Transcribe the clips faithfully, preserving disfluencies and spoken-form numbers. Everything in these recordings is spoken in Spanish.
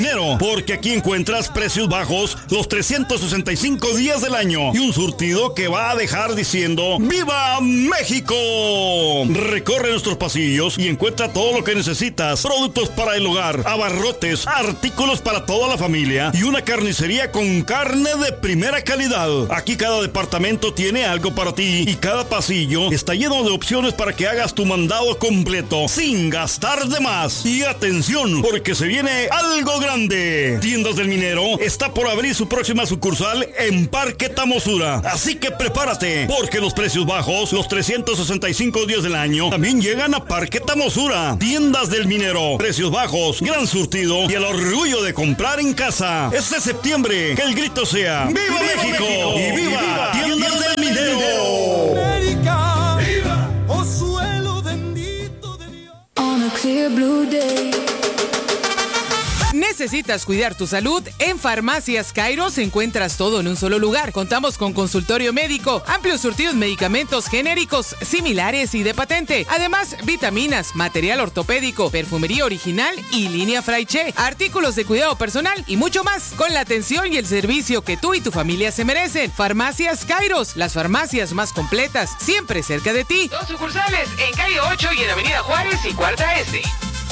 Minero, porque aquí encuentras precios bajos los trescientos sesenta y cinco días del año y un surtido que va a dejar diciendo ¡Viva México! Recorre nuestros pasillos y encuentra todo lo que necesitas: productos para el hogar, abarrotes, artículos para toda la familia y una carnicería con carne de primera calidad. Aquí cada departamento tiene algo para ti y cada pasillo está lleno de opciones para que hagas tu mandado completo sin gastar de más. Y atención, porque se viene algo grande. Tiendas del Minero está por abrir su próxima sucursal en Parque Tamosura. Así que prepárate, porque los precios bajos, los trescientos sesenta y cinco días del año, también llegan a Parque Tamosura. Tiendas del Minero, precios bajos, gran surtido y el orgullo de comprar en casa. Este septiembre, que el grito sea ¡Viva, ¡Viva México! México! ¡Y viva, viva Tiendas del Minero! América, viva, oh suelo bendito de Dios. On a clear blue day. ¿Necesitas cuidar tu salud? En Farmacias Kairos encuentras todo en un solo lugar. Contamos con consultorio médico, amplios surtidos, medicamentos genéricos, similares y de patente. Además, vitaminas, material ortopédico, perfumería original y línea Fraiche, artículos de cuidado personal y mucho más, con la atención y el servicio que tú y tu familia se merecen. Farmacias Kairos, las farmacias más completas, siempre cerca de ti. Dos sucursales en calle ocho y en avenida Juárez y Cuarta S.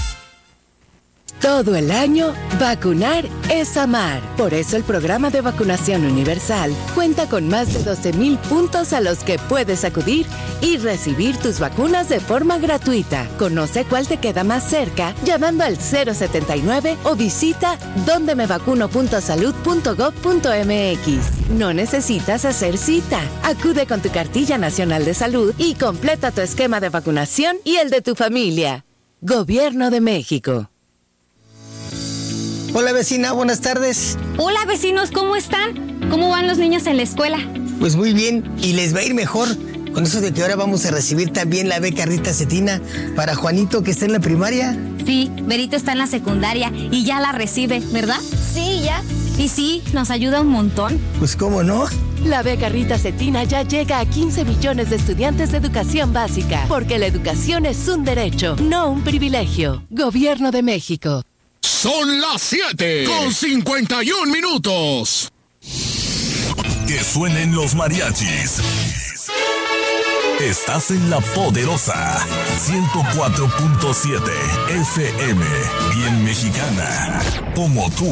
Todo el año, vacunar es amar. Por eso el programa de vacunación universal cuenta con más de doce mil puntos a los que puedes acudir y recibir tus vacunas de forma gratuita. Conoce cuál te queda más cerca llamando al cero setenta y nueve o visita donde me vacuno punto salud punto gob punto mx. No necesitas hacer cita. Acude con tu cartilla nacional de salud y completa tu esquema de vacunación y el de tu familia. Gobierno de México. Hola vecina, buenas tardes. Hola vecinos, ¿cómo están? ¿Cómo van los niños en la escuela? Pues muy bien, y les va a ir mejor con eso de que ahora vamos a recibir también la beca Rita Cetina para Juanito, que está en la primaria. Sí, Berito está en la secundaria y ya la recibe, ¿verdad? Sí, ya. Y sí, nos ayuda un montón. Pues cómo no. La beca Rita Cetina ya llega a quince millones de estudiantes de educación básica, porque la educación es un derecho, no un privilegio. Gobierno de México. Son las siete con cincuenta y un minutos. Que suenen los mariachis. Estás en La Poderosa ciento cuatro punto siete F M, bien mexicana, como tú.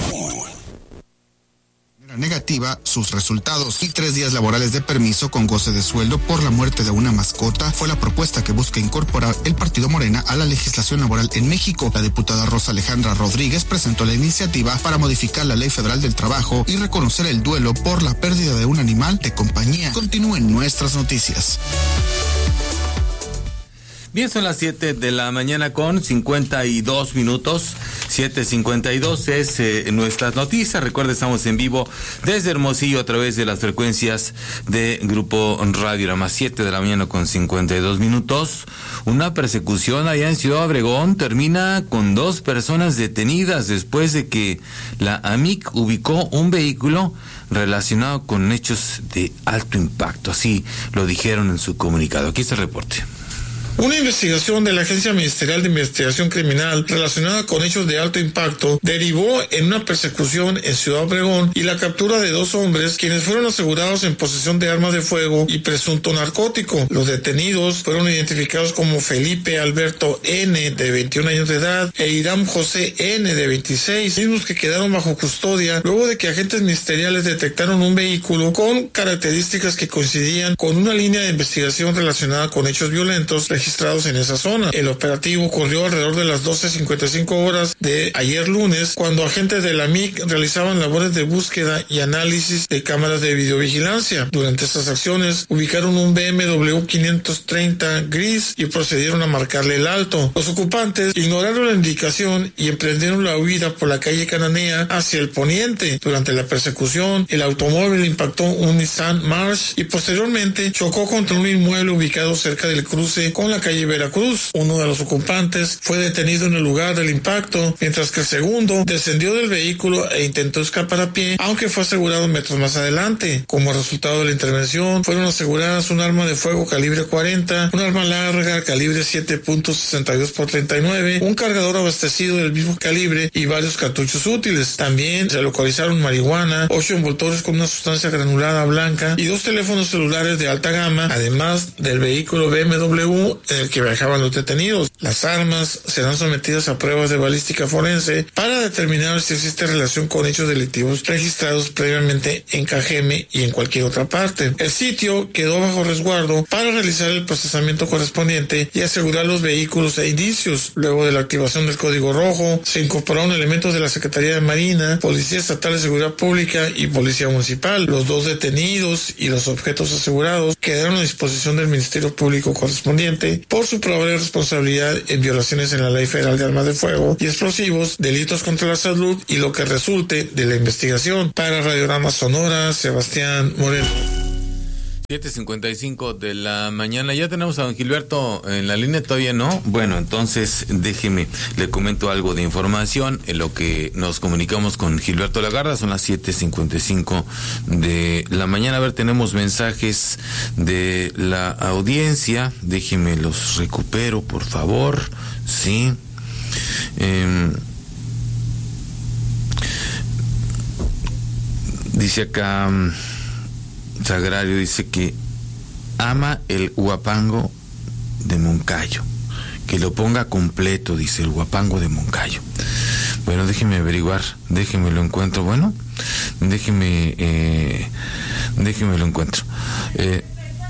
Negativa sus resultados y tres días laborales de permiso con goce de sueldo por la muerte de una mascota fue la propuesta que busca incorporar el Partido Morena a la legislación laboral en México. La diputada Rosa Alejandra Rodríguez presentó la iniciativa para modificar la Ley Federal del Trabajo y reconocer el duelo por la pérdida de un animal de compañía. Continúen nuestras noticias. Bien, son las siete de la mañana con cincuenta y dos minutos. siete cincuenta y dos es eh, nuestras noticias. Recuerda, estamos en vivo desde Hermosillo a través de las frecuencias de Grupo Radio Rama. siete de la mañana con cincuenta y dos minutos. Una persecución allá en Ciudad Obregón termina con dos personas detenidas después de que la A M I C ubicó un vehículo relacionado con hechos de alto impacto. Así lo dijeron en su comunicado. Aquí está el reporte. Una investigación de la Agencia Ministerial de Investigación Criminal relacionada con hechos de alto impacto derivó en una persecución en Ciudad Obregón y la captura de dos hombres quienes fueron asegurados en posesión de armas de fuego y presunto narcótico. Los detenidos fueron identificados como Felipe Alberto N, de veintiún años de edad, e Iram José N, de veintiséis, mismos que quedaron bajo custodia luego de que agentes ministeriales detectaron un vehículo con características que coincidían con una línea de investigación relacionada con hechos violentos registrados en esa zona. El operativo ocurrió alrededor de las doce cincuenta y cinco horas de ayer lunes, cuando agentes de la M I C realizaban labores de búsqueda y análisis de cámaras de videovigilancia. Durante estas acciones ubicaron un B M W quinientos treinta gris y procedieron a marcarle el alto. Los ocupantes ignoraron la indicación y emprendieron la huida por la calle Cananea hacia el poniente. Durante la persecución, el automóvil impactó un Nissan March y posteriormente chocó contra un inmueble ubicado cerca del cruce con la calle Veracruz. Uno de los ocupantes fue detenido en el lugar del impacto, mientras que el segundo descendió del vehículo e intentó escapar a pie, aunque fue asegurado metros más adelante. Como resultado de la intervención, fueron aseguradas un arma de fuego calibre cuarenta, un arma larga calibre siete punto sesenta y dos por treinta y nueve, un cargador abastecido del mismo calibre y varios cartuchos útiles. También se localizaron marihuana, ocho envoltorios con una sustancia granulada blanca y dos teléfonos celulares de alta gama, además del vehículo B M W en el que viajaban los detenidos. Las armas serán sometidas a pruebas de balística forense para determinar si existe relación con hechos delictivos registrados previamente en Cajeme y en cualquier otra parte. El sitio quedó bajo resguardo para realizar el procesamiento correspondiente y asegurar los vehículos e indicios. Luego de la activación del Código Rojo, se incorporaron elementos de la Secretaría de Marina, Policía Estatal de Seguridad Pública y Policía Municipal. Los dos detenidos y los objetos asegurados quedaron a disposición del Ministerio Público correspondiente por su probable responsabilidad en violaciones en la Ley Federal de Armas de Fuego y Explosivos, delitos contra la salud y lo que resulte de la investigación. Para Radiorama Sonora, Sebastián Moreno. siete cincuenta y cinco de la mañana. Ya tenemos a don Gilberto en la línea, todavía no. Bueno, entonces déjeme, le comento algo de información en lo que nos comunicamos con Gilberto Lagarda. Son las siete cincuenta y cinco de la mañana. A ver, tenemos mensajes de la audiencia. Déjeme los recupero, por favor. Sí. Eh, dice acá Sagrario, dice que ama el huapango de Moncayo, que lo ponga completo, dice el huapango de Moncayo. Bueno, déjeme averiguar, déjeme lo encuentro. Bueno, déjeme eh, déjeme lo encuentro. Eh,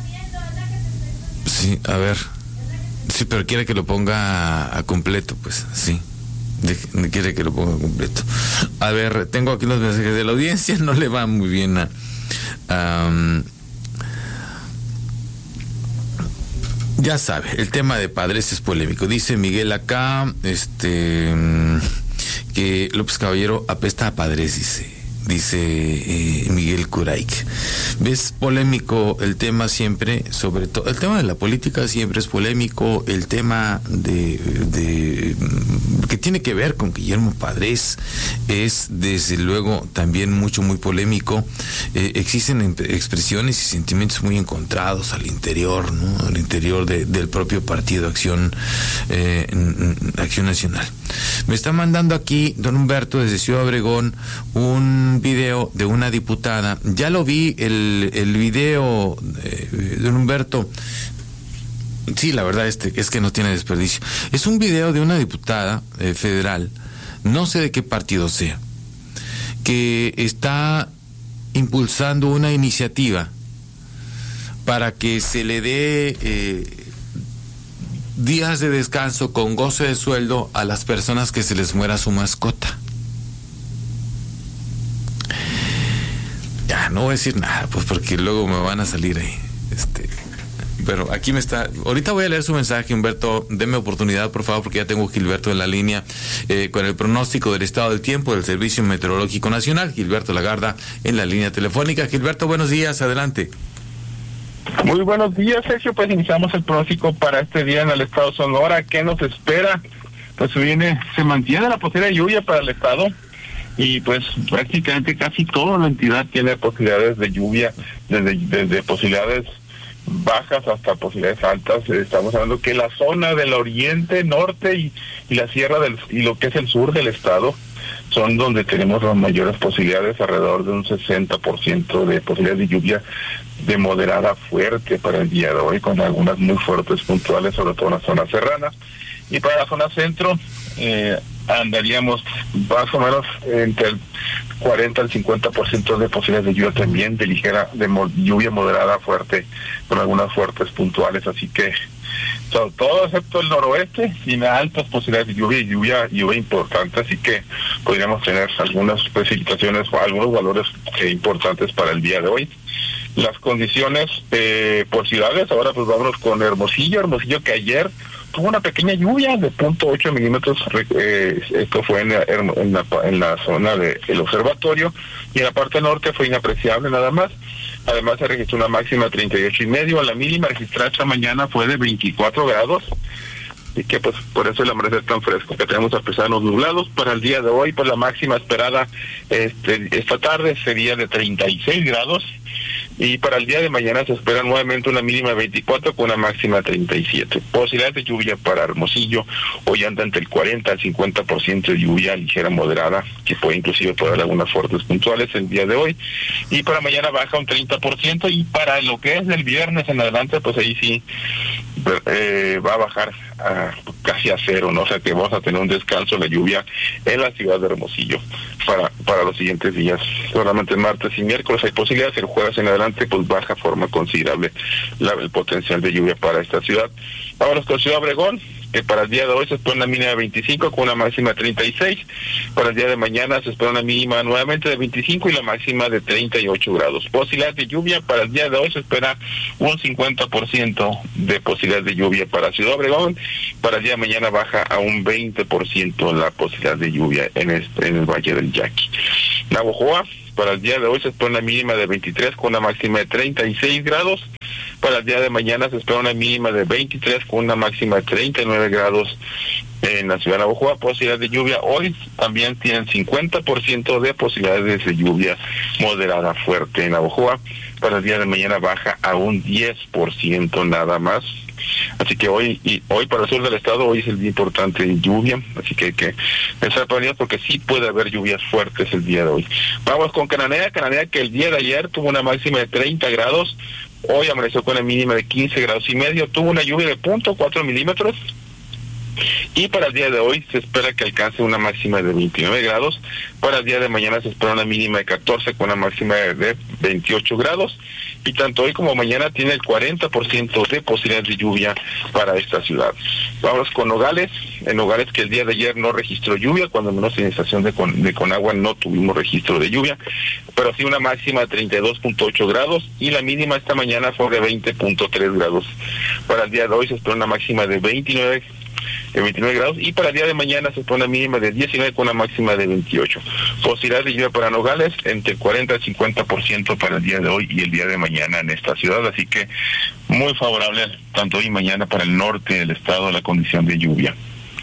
sí, a ver, sí, pero quiere que lo ponga a, a completo, pues sí. De, quiere que lo ponga completo. A ver, tengo aquí los mensajes de la audiencia. No le va muy bien a Um, ya sabe, el tema de padres es polémico. Dice Miguel acá, este, que López Caballero apesta a padres, dice. Dice eh, Miguel Curaik. ¿Ves? Polémico el tema siempre, sobre todo el tema de la política siempre es polémico. El tema de, de que tiene que ver con Guillermo Padres es desde luego también mucho muy polémico. Eh, existen expresiones y sentimientos muy encontrados al interior, ¿no? Al interior de, del propio partido Acción eh, Acción Nacional. Me está mandando aquí don Humberto desde Ciudad Obregón un video de una diputada. Ya lo vi el, el video de don Humberto. Sí, la verdad este, es que no tiene desperdicio. Es un video de una diputada eh, federal, no sé de qué partido sea, que está impulsando una iniciativa para que se le dé eh, días de descanso con goce de sueldo a las personas que se les muera su mascota. Ya, no voy a decir nada, pues porque luego me van a salir ahí. Este, pero aquí me está. Ahorita voy a leer su mensaje, Humberto. Deme oportunidad, por favor, porque ya tengo a Gilberto en la línea eh, con el pronóstico del estado del tiempo del Servicio Meteorológico Nacional. Gilberto Lagarda en la línea telefónica. Gilberto, buenos días, adelante. Muy buenos días, Sergio. Pues iniciamos el pronóstico para este día en el estado de Sonora. ¿Qué nos espera? Pues se viene, se mantiene la posibilidad de lluvia para el estado y pues prácticamente casi toda la entidad tiene posibilidades de lluvia, desde, desde posibilidades bajas hasta posibilidades altas. Estamos hablando que la zona del oriente, norte y, y la sierra del y lo que es el sur del estado son donde tenemos las mayores posibilidades, alrededor de un sesenta por ciento de posibilidades de lluvia de moderada fuerte para el día de hoy, con algunas muy fuertes puntuales, sobre todo en la zona serrana. Y para la zona centro, eh, andaríamos más o menos entre el cuarenta al cincuenta por ciento de posibilidades de lluvia también, de ligera, de mo- lluvia moderada fuerte, con algunas fuertes puntuales, así que sobre todo excepto el noroeste, tiene altas posibilidades de lluvia y lluvia, lluvia importante, así que podríamos tener algunas precipitaciones o algunos valores eh, importantes para el día de hoy. Las condiciones eh, por ciudades, ahora pues vámonos con Hermosillo, Hermosillo que ayer tuvo una pequeña lluvia de punto ocho milímetros, eh, esto fue en la, en la, en la zona del observatorio, y en la parte norte fue inapreciable nada más. Además se registró una máxima de treinta y ocho y medio, la mínima registrada esta mañana fue de veinticuatro grados, y que pues por eso el amanecer tan fresco que tenemos a pesar de los nublados. Para el día de hoy, pues la máxima esperada este, esta tarde sería de treinta y seis grados, y para el día de mañana se espera nuevamente una mínima de veinticuatro con una máxima de treinta y siete. Posibilidades de lluvia para Hermosillo, hoy anda entre el cuarenta al cincuenta por ciento de lluvia ligera moderada, que puede inclusive poder haber algunas fuertes puntuales el día de hoy, y para mañana baja un treinta por ciento, y para lo que es del viernes en adelante, pues ahí sí eh, va a bajar a, casi a cero, ¿no? O sea que vamos a tener un descanso de la lluvia en la ciudad de Hermosillo para, para los siguientes días. Solamente martes y miércoles hay posibilidades, el jueves en adelante pues baja forma considerable la, el potencial de lluvia para esta ciudad. Ahora con Ciudad Obregón, que para el día de hoy se espera una mínima de veinticinco con una máxima de treinta y seis. Para el día de mañana se espera una mínima nuevamente de veinticinco y la máxima de treinta y ocho grados. Posibilidad de lluvia para el día de hoy se espera un cincuenta por ciento de posibilidad de lluvia para Ciudad Obregón. Para el día de mañana baja a un veinte por ciento la posibilidad de lluvia en, este, en el Valle del Yaqui. Navojoa, para el día de hoy se espera una mínima de veintitrés con una máxima de treinta y seis grados. Para el día de mañana se espera una mínima de veintitrés con una máxima de treinta y nueve grados en la ciudad de Navojoa. Posibilidad de lluvia hoy también tienen cincuenta por ciento de posibilidades de lluvia moderada fuerte en Navojoa. Para el día de mañana baja a un diez por ciento nada más. Así que hoy y hoy para el sur del estado, hoy es el día importante de lluvia, así que hay que pensar para ello porque sí puede haber lluvias fuertes el día de hoy. Vamos con Cananea, Cananea que el día de ayer tuvo una máxima de treinta grados, hoy amaneció con una mínima de quince grados y medio, tuvo una lluvia de punto cuatro milímetros, y para el día de hoy se espera que alcance una máxima de veintinueve grados, para el día de mañana se espera una mínima de catorce con una máxima de veintiocho grados, y tanto hoy como mañana tiene el cuarenta por ciento de posibilidades de lluvia para esta ciudad. Vamos con Nogales, en Nogales que el día de ayer no registró lluvia, cuando menos en la estación de, Con, de Conagua no tuvimos registro de lluvia, pero sí una máxima de treinta y dos punto ocho grados, y la mínima esta mañana fue de veinte punto tres grados. Para el día de hoy se espera una máxima de veintinueve de veintinueve grados, y para el día de mañana se pone una mínima de diecinueve con una máxima de veintiocho. Posibilidad de lluvia para Nogales entre el cuarenta y cincuenta por ciento para el día de hoy y el día de mañana en esta ciudad, así que muy favorable tanto hoy y mañana para el norte del estado la condición de lluvia.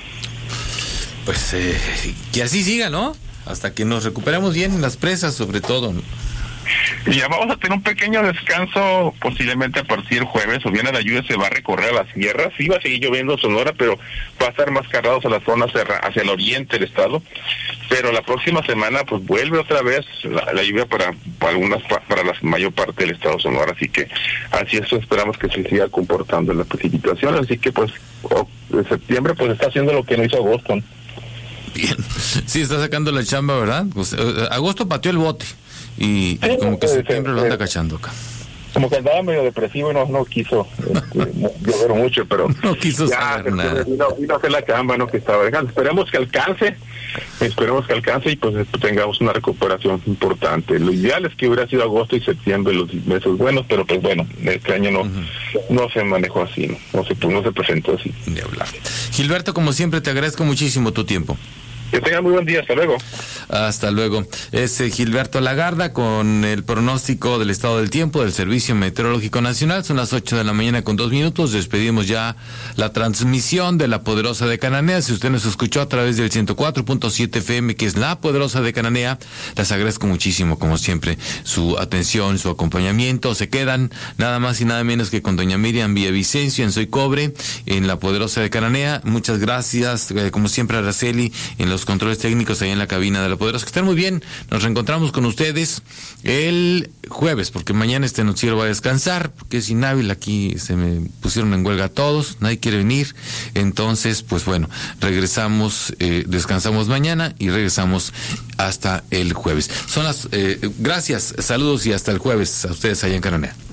Pues eh, que así siga, ¿no? Hasta que nos recuperemos bien en las presas, sobre todo, ¿no? Y ya vamos a tener un pequeño descanso posiblemente a partir del jueves, o bien la lluvia se va a recorrer a las sierras, sí va a seguir lloviendo en Sonora, pero va a estar más cargados a la zona hacia el oriente del estado, pero la próxima semana pues vuelve otra vez la, la lluvia para, para algunas para la mayor parte del estado de Sonora, así que así eso esperamos que se siga comportando en la precipitación, así que pues oh, en septiembre pues está haciendo lo que no hizo agosto. Bien, sí está sacando la chamba, ¿verdad? Pues, eh, agosto pateó el bote. Y, y como que sí, septiembre sí, lo anda sí. cachando acá. Como que andaba medio depresivo y no, no quiso este, llover mucho, pero no quiso ya saber nada. Vino, vino a hacer la chamba, ¿no? Que estaba dejando. Esperemos que alcance, esperemos que alcance y pues tengamos una recuperación importante. Lo ideal es que hubiera sido agosto y septiembre los meses buenos, pero pues bueno, este año no, uh-huh. no se manejó así, ¿no? No se, no se presentó así. De hablar. Gilberto, como siempre, te agradezco muchísimo tu tiempo. Que tengan muy buen día, hasta luego. Hasta luego. Es eh, Gilberto Lagarda con el pronóstico del estado del tiempo del Servicio Meteorológico Nacional. Son las ocho de la mañana con dos minutos. Despedimos ya la transmisión de La Poderosa de Cananea. Si usted nos escuchó a través del ciento cuatro punto siete F M, que es La Poderosa de Cananea, les agradezco muchísimo, como siempre, su atención, su acompañamiento. Se quedan nada más y nada menos que con doña Miriam Villavicencio en Soy Cobre, en La Poderosa de Cananea. Muchas gracias, eh, como siempre, a Araceli en los controles técnicos ahí en la cabina de La Poderosa. Que estén muy bien. Nos reencontramos con ustedes el jueves, porque mañana este noticiero va a descansar, porque es inhábil. Aquí se me pusieron en huelga todos, nadie quiere venir. Entonces, pues bueno, regresamos, eh, descansamos mañana y regresamos hasta el jueves. Son las, eh, gracias, saludos y hasta el jueves a ustedes allá en Cananea.